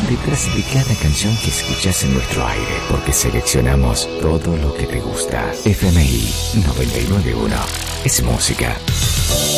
detrás de cada canción que escuchas en nuestro aire, porque seleccionamos todo lo que te gusta. FMI 991 es música.